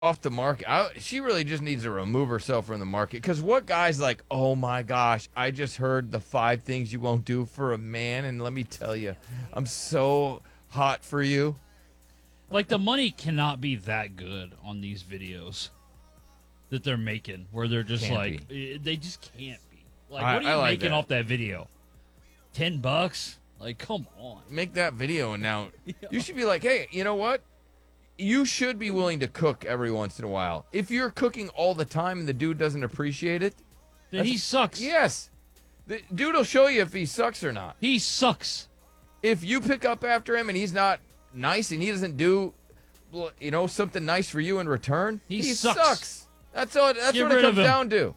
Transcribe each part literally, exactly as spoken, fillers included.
off the market. I, she really just needs to remove herself from the market. Because what guy's like, oh my gosh, I just heard the five things you won't do for a man, and let me tell you, I'm so hot for you. Like, the money cannot be that good on these videos that they're making, where they're just Can't like, eh, they just can't be. Like, I- what are you I like making that. off that video? Ten bucks? Like, come on. Make that video, and now you should be like, hey, you know what? You should be willing to cook every once in a while. If you're cooking all the time and the dude doesn't appreciate it, Then he sucks. yes, the dude will show you if he sucks or not. He sucks. If you pick up after him and he's not nice and he doesn't do, you know, something nice for you in return, He he sucks. sucks. That's all. That's Get what it rid of comes him. down to.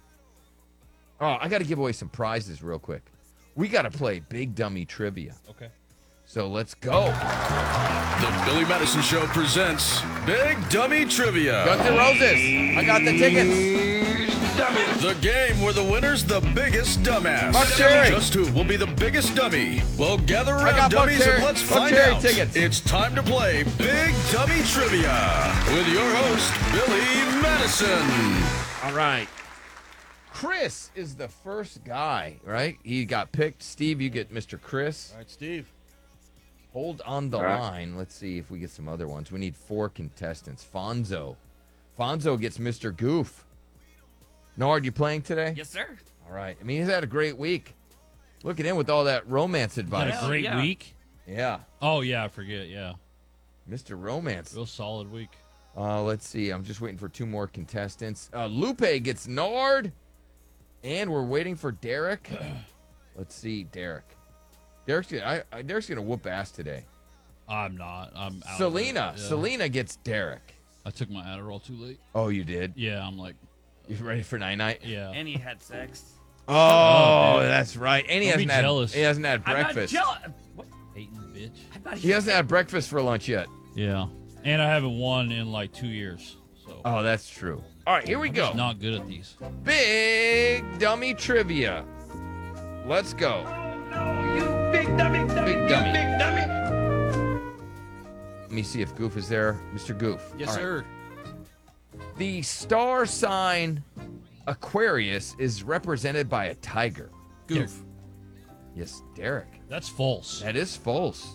Oh, I got to give away some prizes real quick. We got to play Big Dummy Trivia. Okay. So let's go. The Billy Madison Show presents Big Dummy Trivia. Guns N' Roses. I got the tickets. The game where the winner's the biggest dumbass. Buck Cherry. Just who will be the biggest dummy? Well, gather I around, got Buck dummies, Cherry- and let's Buck find Cherry out. tickets. It's time to play Big Dummy Trivia with your host, Billy Madison. All right. Chris is the first guy, right? He got picked. Steve, you get Mister Chris. All right, Steve. Hold on the All right. line. Let's see if we get some other ones. We need four contestants. Fonzo. Fonzo gets Mister Goof. Nard, you playing today? Yes, sir. All right. I mean, he's had a great week. Look at him with all that romance Had advice. a great yeah. week. Yeah. Oh, yeah, I forget. Yeah. Mister Romance. Real solid week. Uh, let's see. I'm just waiting for two more contestants. Uh, Lupe gets Nard. And we're waiting for Derek. Let's see, Derek. Derek's gonna, I, I, Derek's gonna whoop ass today. I'm not. I'm out. Selena. Of it. Yeah. Selena gets Derek. I took my Adderall too late. Oh, you did? Yeah, I'm like, You ready for night night? yeah. And he had sex. Oh, dude. that's right. And he Don't be hasn't had jealous. he hasn't had I'm not breakfast. jealous. What? Hating bitch. I'm not He hasn't had breakfast for lunch yet. Yeah. And I haven't won in like two years. So Oh, that's true. All right, here we I'm go. just not good at these. Big dummy trivia. Let's go. You big dummy, dummy, Big you dummy. big dummy. Let me see if Goof is there. Mister Goof. Yes, All right. sir. The star sign Aquarius is represented by a tiger. Goof. Yes, Derek. That's false. That is false.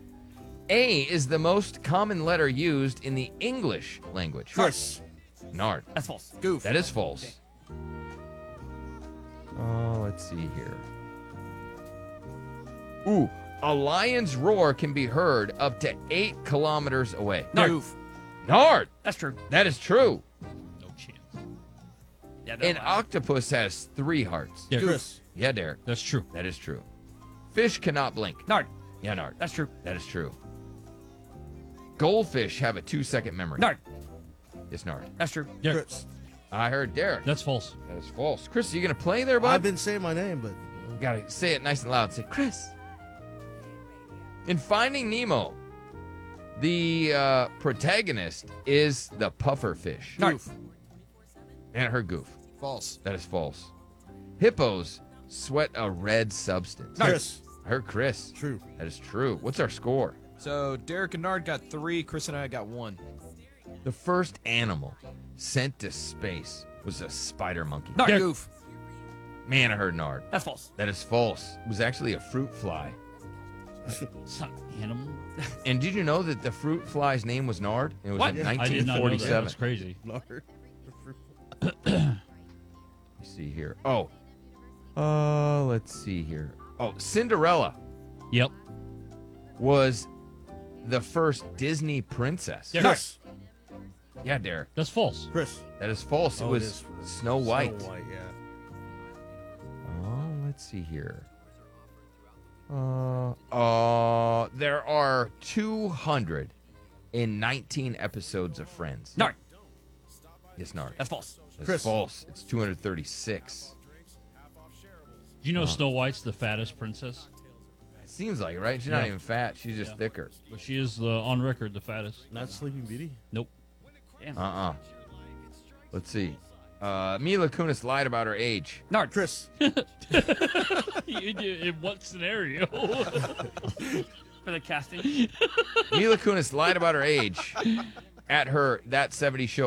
A is the most common letter used in the English language. Chris. Nard. That's false. Goof. That is false. Oh, let's see here. Ooh, a lion's roar can be heard up to eight kilometers away. Nard. Goof. Nard. That's true. That is true. No chance. Yeah, no, An uh, octopus has three hearts. Yeah, Chris. Yeah, Derek. that's true. That is true. Fish cannot blink. Nard. Yeah, Nard. That's true. That is true. Goldfish have a two-second memory. Nard. Yes, Nard. That's true. Yeah, Chris. I heard Derek. that's false. That is false. Chris, are you going to play there, bud? I've been saying my name, but Got to say it nice and loud. Say, Chris. In Finding Nemo, the uh, protagonist is the puffer fish. Nard. Goof. And her goof. False. That is false. Hippos sweat a red substance. Chris. I heard Chris. True. That is true. What's our score? So Derek and Nard got three. Chris and I got one. The first animal sent to space was a spider monkey. Nard. Yeah. Goof. Man, I heard Nard. That's false. That is false. It was actually a fruit fly. It's not an animal. And did you know that the fruit fly's name was Nard? It was What? in I did not know that. nineteen forty-seven. That's crazy. Lord. Let's see here. Oh. Uh, let's see here. Oh, Cinderella Yep. was the first Disney princess. Yeah. Chris. Yeah, Derek. That's false. Chris. That is false. It Oh, was is. Snow White. Snow White, yeah. Oh, let's see here. Uh, uh, there are two hundred nineteen episodes of Friends. Nard. Yes, Nard. That's false. That's Chris. false. It's two hundred thirty-six. Do you know Snow White's the fattest princess? It seems like it, right? She's not Yeah. even fat. She's just Yeah. thicker. But she is the on record the fattest. Not Sleeping Beauty. Nope. Damn. Uh-uh. Let's see. Uh, Mila Kunis lied about her age. Nard. Chris. in, in what scenario? For the casting. Mila Kunis lied about her age. at her that seventy show